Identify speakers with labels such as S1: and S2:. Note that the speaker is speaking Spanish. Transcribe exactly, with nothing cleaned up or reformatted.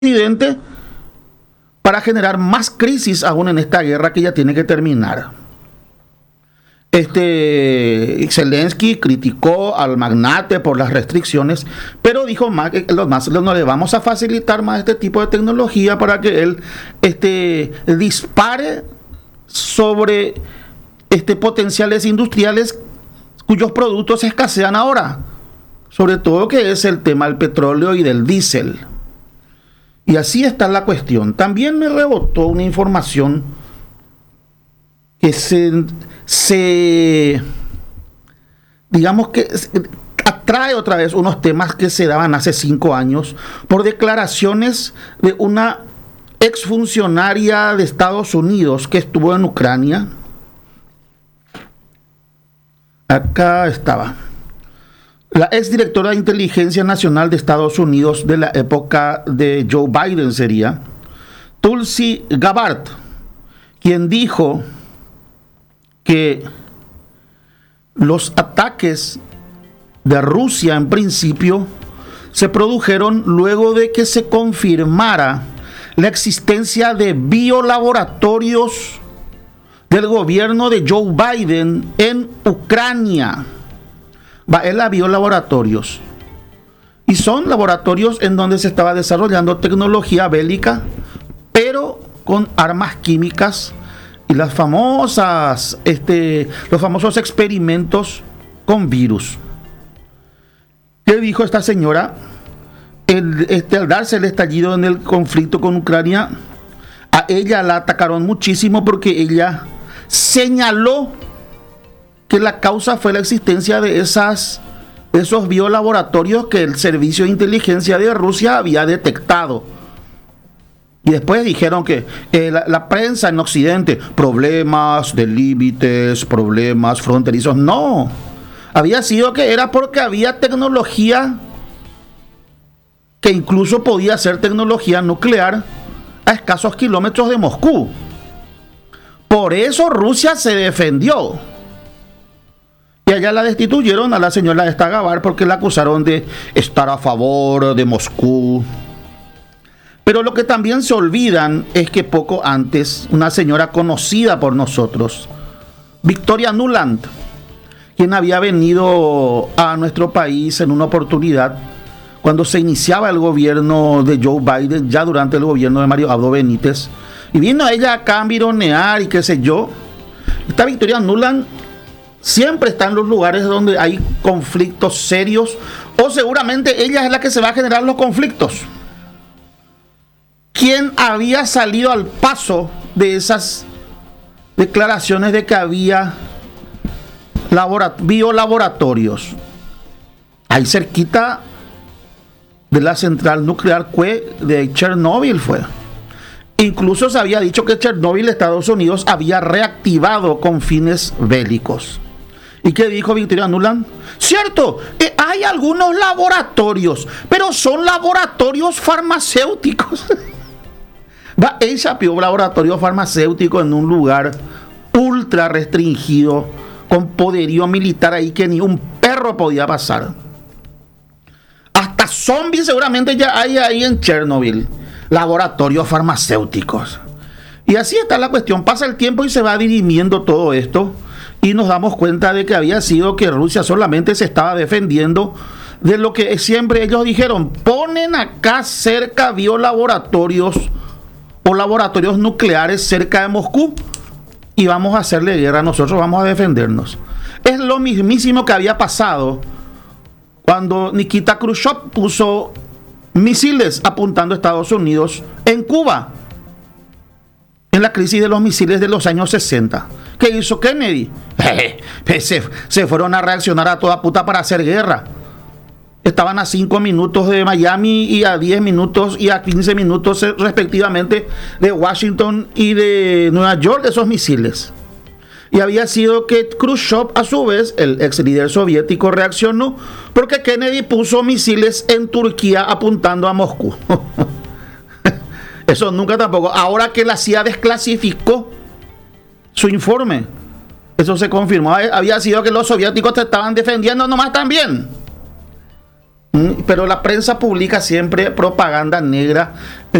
S1: presidente para generar más crisis aún en esta guerra que ya tiene que terminar. Este Zelensky criticó al magnate por las restricciones, pero dijo más que los más no le vamos a facilitar más este tipo de tecnología para que él este, dispare sobre este, potenciales industriales cuyos productos escasean ahora, sobre todo que es el tema del petróleo y del diésel. Y así está la cuestión. También me rebotó una información que se, se digamos que atrae otra vez unos temas que se daban hace cinco años por declaraciones de una exfuncionaria de Estados Unidos que estuvo en Ucrania. Acá estaba. La exdirectora de Inteligencia Nacional de Estados Unidos de la época de Joe Biden sería Tulsi Gabbard, quien dijo que los ataques de Rusia en principio se produjeron luego de que se confirmara la existencia de biolaboratorios del gobierno de Joe Biden en Ucrania. Él había laboratorios y son laboratorios en donde se estaba desarrollando tecnología bélica, pero con armas químicas y las famosas, este, los famosos experimentos con virus. ¿Qué dijo esta señora? El, este, al darse el estallido en el conflicto con Ucrania, a ella la atacaron muchísimo porque ella señaló que la causa fue la existencia de esas, esos biolaboratorios que el servicio de inteligencia de Rusia había detectado. Y después dijeron que eh, la, la prensa en Occidente, problemas de límites, problemas fronterizos. No, había sido que era porque había tecnología que incluso podía ser tecnología nuclear a escasos kilómetros de Moscú. Por eso Rusia se defendió. Y allá la destituyeron a la señora esta Gabbard porque la acusaron de estar a favor de Moscú. Pero lo que también se olvidan es que poco antes, una señora conocida por nosotros, Victoria Nuland, quien había venido a nuestro país en una oportunidad cuando se iniciaba el gobierno de Joe Biden, ya durante el gobierno de Mario Abdo Benítez, y vino ella acá a mironear y qué sé yo. Esta Victoria Nuland siempre está en los lugares donde hay conflictos serios, o seguramente ella es la que se va a generar los conflictos. ¿Quién había salido al paso de esas declaraciones de que había labora- biolaboratorios? Ahí cerquita de la central nuclear de Chernóbil fue. Incluso se había dicho que Chernóbil, Estados Unidos, había reactivado con fines bélicos. ¿Y qué dijo Victoria Nuland? Cierto, eh, hay algunos laboratorios, pero son laboratorios farmacéuticos. Va, ella apió un laboratorio farmacéutico en un lugar ultra restringido, con poderío militar ahí que ni un perro podía pasar. Hasta zombies seguramente ya hay ahí en Chernobyl. Laboratorios farmacéuticos. Y así está la cuestión. Pasa el tiempo y se va dirimiendo todo esto y nos damos cuenta de que había sido que Rusia solamente se estaba defendiendo de lo que siempre ellos dijeron: ponen acá cerca biolaboratorios o laboratorios nucleares cerca de Moscú y vamos a hacerle guerra, nosotros vamos a defendernos. Es lo mismísimo que había pasado cuando Nikita Khrushchev puso misiles apuntando a Estados Unidos en Cuba, en la crisis de los misiles de los años sesenta. ¿Qué hizo Kennedy? se, se fueron a reaccionar a toda puta para hacer guerra. Estaban a cinco minutos de Miami y a diez minutos y a quince minutos respectivamente de Washington y de Nueva York esos misiles. Y había sido que Khrushchev, a su vez, el ex líder soviético, reaccionó porque Kennedy puso misiles en Turquía apuntando a Moscú. Eso nunca tampoco. Ahora que la C I A desclasificó su informe, eso se confirmó. Había sido que los soviéticos se estaban defendiendo nomás también. Pero la prensa publica siempre propaganda negra